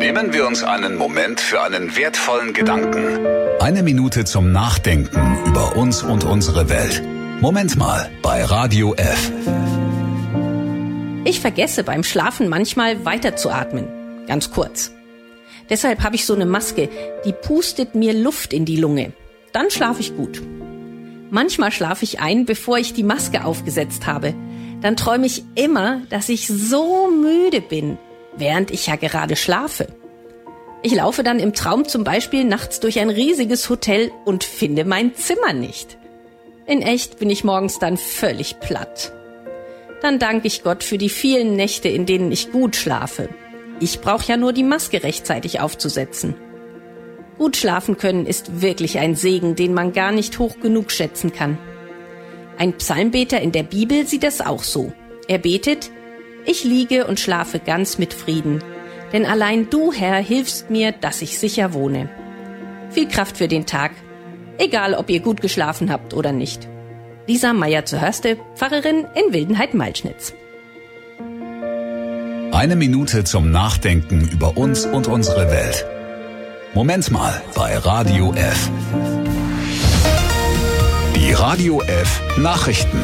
Nehmen wir uns einen Moment für einen wertvollen Gedanken. 1 Minute zum Nachdenken über uns und unsere Welt. Moment mal bei Radio F. Ich vergesse beim Schlafen manchmal weiterzuatmen. Ganz kurz. Deshalb habe ich so eine Maske, die pustet mir Luft in die Lunge. Dann schlafe ich gut. Manchmal schlafe ich ein, bevor ich die Maske aufgesetzt habe. Dann träume ich immer, dass ich so müde bin, während ich ja gerade schlafe. Ich laufe dann im Traum zum Beispiel nachts durch ein riesiges Hotel und finde mein Zimmer nicht. In echt bin ich morgens dann völlig platt. Dann danke ich Gott für die vielen Nächte, in denen ich gut schlafe. Ich brauche ja nur die Maske rechtzeitig aufzusetzen. Gut schlafen können ist wirklich ein Segen, den man gar nicht hoch genug schätzen kann. Ein Psalmbeter in der Bibel sieht es auch so. Er betet: Ich liege und schlafe ganz mit Frieden, denn allein du, Herr, hilfst mir, dass ich sicher wohne. Viel Kraft für den Tag, egal ob ihr gut geschlafen habt oder nicht. Lisa Meyer zu Hörste, Pfarrerin in Wildenheit-Malschnitz. 1 Minute zum Nachdenken über uns und unsere Welt. Moment mal bei Radio F. Die Radio F Nachrichten.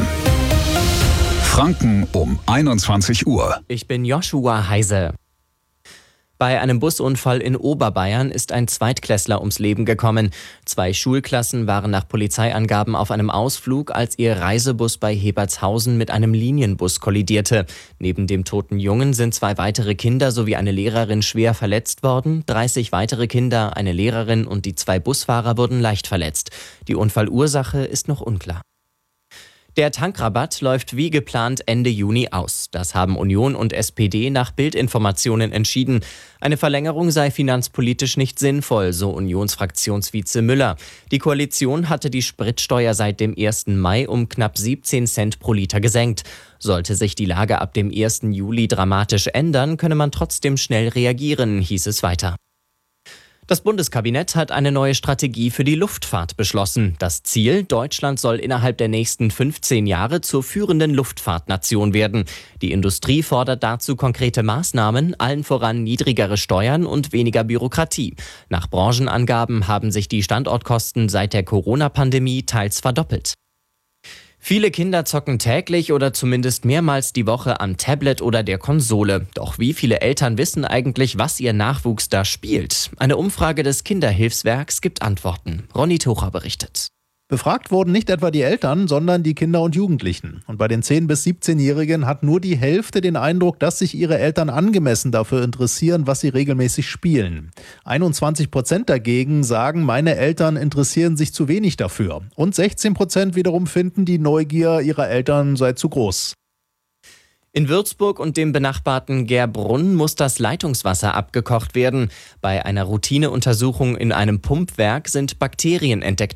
Franken um 21 Uhr. Ich bin Joshua Heise. Bei einem Busunfall in Oberbayern ist ein Zweitklässler ums Leben gekommen. 2 Schulklassen waren nach Polizeiangaben auf einem Ausflug, als ihr Reisebus bei Hebertshausen mit einem Linienbus kollidierte. Neben dem toten Jungen sind 2 weitere Kinder sowie eine Lehrerin schwer verletzt worden. 30 weitere Kinder, eine Lehrerin und die 2 Busfahrer wurden leicht verletzt. Die Unfallursache ist noch unklar. Der Tankrabatt läuft wie geplant Ende Juni aus. Das haben Union und SPD nach Bild-Informationen entschieden. Eine Verlängerung sei finanzpolitisch nicht sinnvoll, so Unionsfraktionsvize Müller. Die Koalition hatte die Spritsteuer seit dem 1. Mai um knapp 17 Cent pro Liter gesenkt. Sollte sich die Lage ab dem 1. Juli dramatisch ändern, könne man trotzdem schnell reagieren, hieß es weiter. Das Bundeskabinett hat eine neue Strategie für die Luftfahrt beschlossen. Das Ziel: Deutschland soll innerhalb der nächsten 15 Jahre zur führenden Luftfahrtnation werden. Die Industrie fordert dazu konkrete Maßnahmen, allen voran niedrigere Steuern und weniger Bürokratie. Nach Branchenangaben haben sich die Standortkosten seit der Corona-Pandemie teils verdoppelt. Viele Kinder zocken täglich oder zumindest mehrmals die Woche am Tablet oder der Konsole. Doch wie viele Eltern wissen eigentlich, was ihr Nachwuchs da spielt? Eine Umfrage des Kinderhilfswerks gibt Antworten. Ronny Tucher berichtet. Befragt wurden nicht etwa die Eltern, sondern die Kinder und Jugendlichen. Und bei den 10- bis 17-Jährigen hat nur die Hälfte den Eindruck, dass sich ihre Eltern angemessen dafür interessieren, was sie regelmäßig spielen. 21% dagegen sagen, meine Eltern interessieren sich zu wenig dafür. Und 16% wiederum finden, die Neugier ihrer Eltern sei zu groß. In Würzburg und dem benachbarten Gerbrunn muss das Leitungswasser abgekocht werden. Bei einer Routineuntersuchung in einem Pumpwerk sind Bakterien entdeckt